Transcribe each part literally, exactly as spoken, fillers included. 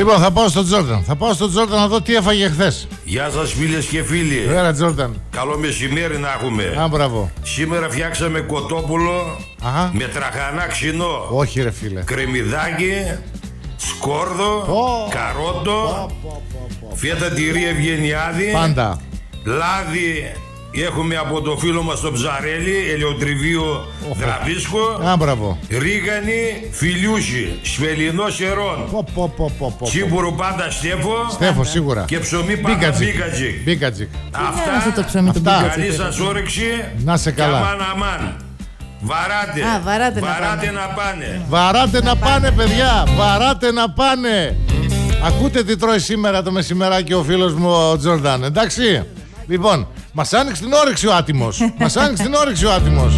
Λοιπόν, θα πάω στον Τζόρνταν. Θα πάω στον Τζόρνταν να δω τι έφαγε χθες. Γεια σας φίλες και φίλοι. Έλα, Τζόρνταν. Καλό μεσημέρι να έχουμε. Α, μπράβο. Σήμερα φτιάξαμε κοτόπουλο. Αχα. Με τραχανά ξινό. Όχι ρε φίλε. Κρεμμυδάκι, σκόρδο, oh. καρότο, oh, oh, oh, oh. φέτα τυρί Ευγενιάδη. Πάντα. Λάδι έχουμε από το φίλο μας τον Ψαρέλη, ελαιοτριβείο oh. Δραβίσκο. Α, μπράβο. Ρίγανη, φιλιούσι, σφελινό σερών. Oh, oh, oh, oh, oh. Τσίμπουρου πάντα Στέφο. Στέφο σίγουρα. Και ψωμί πάντα μπίκατζικ. Μπίκατζικ. Αυτά. Αυτό το ψωμί του μπίκατζικ. Καλή σας όρεξη. Να σε καλά. Αμάν αμάν. Βαράτε. Α, βαράτε, βαράτε να, να πάνε. Βαράτε να πάνε, παιδιά. Βαράτε να πάνε. Ακούτε τι τρώει σήμερα το μεσημεράκι ο φίλος μου ο Τζόρνταν, εντάξει. Λοιπόν, μας άνοιξε την όρεξη ο άτιμος. Μας άνοιξε την όρεξη ο άτιμος.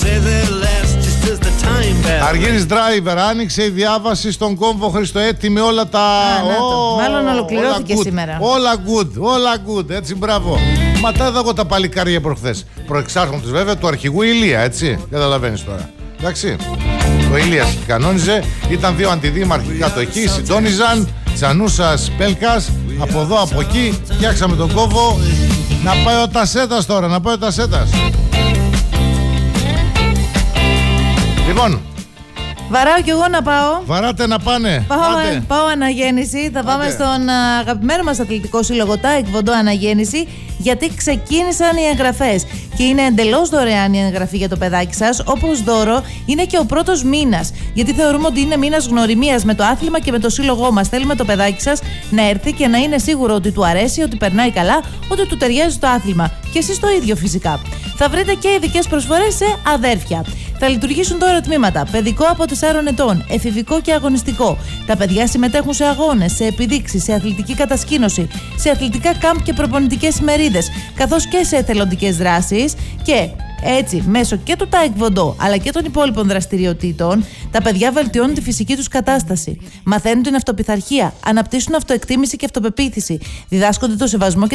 Αργύρης Driver, άνοιξε η διάβαση στον κόμβο Χριστοέτη με όλα τα... Α, να το. Oh, μάλλον ολοκληρώθηκε όλα σήμερα. Όλα good, όλα good, έτσι μπράβο. Μα τα είδα εγώ τα παλικάρια προχθές. Προεξάρχοντες βέβαια του αρχηγού Ηλία, έτσι. Καταλαβαίνεις τώρα. Εντάξει. Ο Ηλίας κανόνιζε, ήταν δύο αντιδήμαρχοι κάτω εκεί, συντόνιζαν. Τσανούσας, Πέλκας, από εδώ, από εκεί, φτιάξαμε τον κόβο. Να πάει ο Τασέτας τώρα, να πάει ο Τασέτας. Λοιπόν. Βαράω κι εγώ να πάω. Βαράτε να πάνε. Πάω, πάω Αναγέννηση. Θα πάμε Άντε. στον α, αγαπημένο μας αθλητικό σύλλογο ΤΑΕΚ Βοντό Αναγέννηση, γιατί ξεκίνησαν οι εγγραφές. Και είναι εντελώς δωρεάν η εγγραφή για το παιδάκι σας. Όπως δώρο είναι και ο πρώτος μήνας. Γιατί θεωρούμε ότι είναι μήνας γνωριμίας με το άθλημα και με το σύλλογό μας. Θέλουμε το παιδάκι σας να έρθει και να είναι σίγουρο ότι του αρέσει, ότι περνάει καλά, ότι του ταιριάζει το άθλημα. Και εσείς το ίδιο φυσικά. Θα βρείτε και ειδικές προσφορές σε αδέρφια. Θα λειτουργήσουν τώρα τμήματα: παιδικό από τεσσάρων ετών, εφηβικό και αγωνιστικό. Τα παιδιά συμμετέχουν σε αγώνες, σε επιδείξεις, σε αθλητική κατασκήνωση, σε αθλητικά κάμπ και προπονητικές ημερίδες, καθώς και σε εθελοντικές δράσεις. Και έτσι, μέσω και του ΤΑΕΚ Βοντό αλλά και των υπόλοιπων δραστηριοτήτων, τα παιδιά βελτιώνουν τη φυσική τους κατάσταση. Μαθαίνουν την αυτοπιθαρχία, αναπτύσσουν αυτοεκτίμηση και αυτοπεποίθηση, διδάσκονται το σεβασμό και